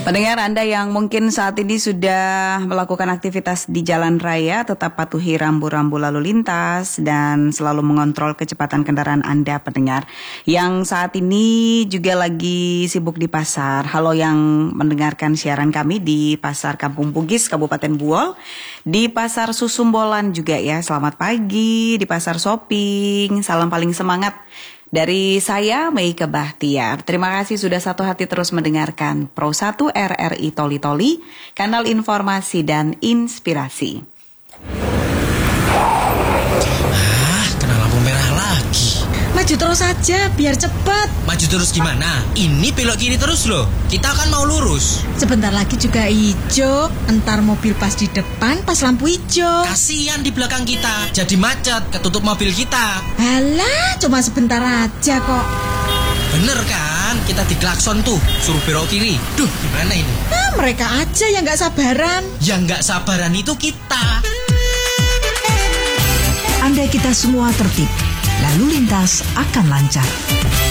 Pendengar Anda yang mungkin saat ini sudah melakukan aktivitas di jalan raya, tetap patuhi rambu-rambu lalu lintas dan selalu mengontrol kecepatan kendaraan Anda, pendengar. Yang saat ini juga lagi sibuk di pasar. Halo yang mendengarkan siaran kami di Pasar Kampung Bugis, Kabupaten Buol. Di Pasar Susumbolan juga ya, selamat pagi. Di Pasar Shopping, salam paling semangat. Dari saya, Meike Bahtiar. Terima kasih sudah satu hati terus mendengarkan Pro 1 RRI Toli Toli, kanal informasi dan inspirasi. Kena lampu merah lagi. Maju terus saja, biar cepat. Maju terus gimana? Ini belok kiri terus loh. Kita kan mau lurus. Sebentar lagi juga hijau. Entar mobil pas di depan, pas lampu hijau. Kasihan di belakang kita, jadi macet, ketutup mobil kita. Alah, cuma sebentar aja kok. Bener kan? Kita diklakson tuh, suruh belok kiri. Duh, gimana ini? Nah, mereka aja yang gak sabaran. Yang gak sabaran itu kita. Andai kita semua tertib, lalu lintas akan lancar.